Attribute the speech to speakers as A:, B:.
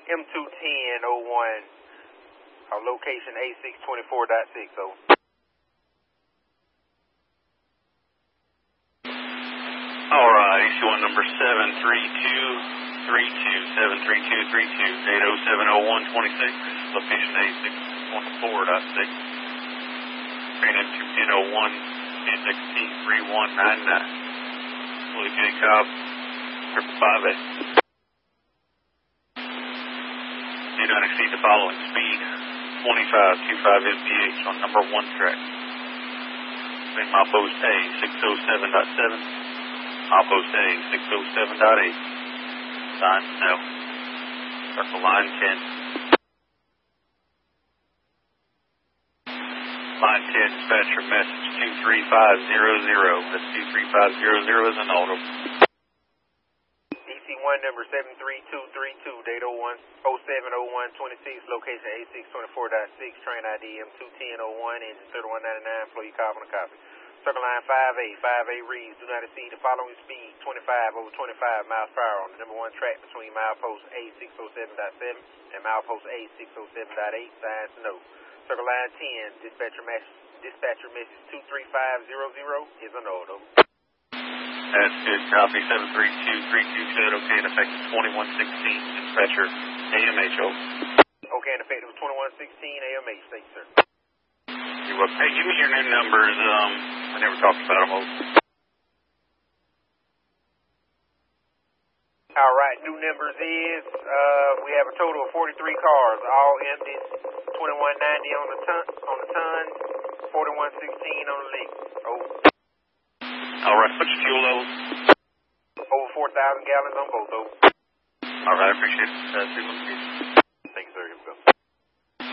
A: M21001, location A624.6, over.
B: Alright, AC1 number 73232, 8070126, location A614.6. Train M21001, NXT3199. Fully J Cobb, 558. Do not exceed the following speed, 2525 mph on number 1 track. Train milepost A607.7. Milepost A, 607.8. Sign no. Circle line 10. Line 10, dispatcher message 23500. That's 23500 is an auto.
A: DC1 number 73232, date 070126, location A624.6, train ID M21001, engine 3199, flow your car on a copy. Circle line 58 reads, do not exceed the following speed, 25 over 25 miles per hour on the number 1 track between milepost A607.7 and milepost A607.8, signs no. Circle line 10, dispatcher message 23500 is an auto.
B: That's good, copy, 73232 said okay, in effect 2116, dispatcher AMH, over.
A: Okay, in effect 2116 AMH, thank you, sir.
B: You're welcome. Hey, give me your new numbers, I never talked about them, over.
A: Alright, new numbers is, we have a total of 43 cars, all empty, 2190 on the ton, 4116 on the leak. Over.
B: Alright, what's your fuel level?
A: Over 4,000 gallons on both, over.
B: Alright, I appreciate it.